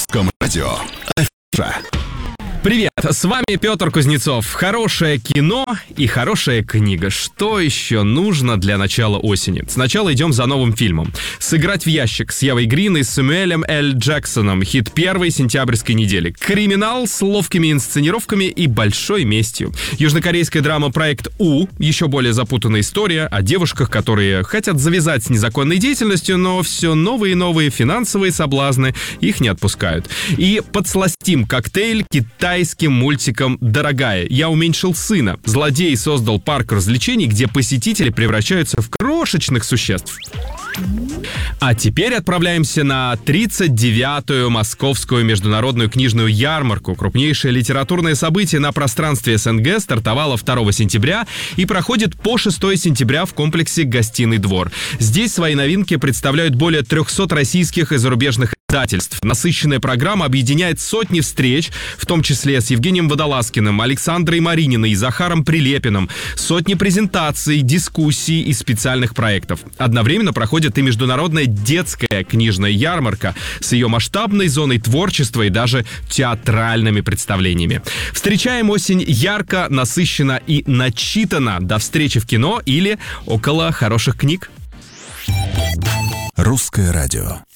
Русском радио. Афиша. Привет, с вами Петр Кузнецов. Хорошее кино и хорошая книга. Что еще нужно для начала осени? Сначала идем за новым фильмом. «Сыграть в ящик» с Евой Грин и Сэмюэлем Л. Джексоном. Хит первой сентябрьской недели. Криминал с ловкими инсценировками и большой местью. Южнокорейская драма «Проект У». Еще более запутанная история о девушках, которые хотят завязать с незаконной деятельностью, но все новые и новые финансовые соблазны их не отпускают. И подсластим коктейль китайским мультиком «Дорогая, я уменьшил сына». Злодей создал парк развлечений, где посетители превращаются в крошечных существ. А теперь отправляемся на 39-ю Московскую международную книжную ярмарку. Крупнейшее литературное событие на пространстве СНГ стартовало 2 сентября и проходит по 6 сентября в комплексе «Гостиный двор». Здесь свои новинки представляют более 300 российских и зарубежных издательств. Насыщенная программа объединяет сотни встреч, в том числе с Евгением Водолазкиным, Александрой Марининой и Захаром Прилепиным, сотни презентаций, дискуссий и специальных проектов. Одновременно проходит и международная детская книжная ярмарка с ее масштабной зоной творчества и даже театральными представлениями. Встречаем осень ярко, насыщенно и начитано. До встречи в кино или около хороших книг. Русское радио.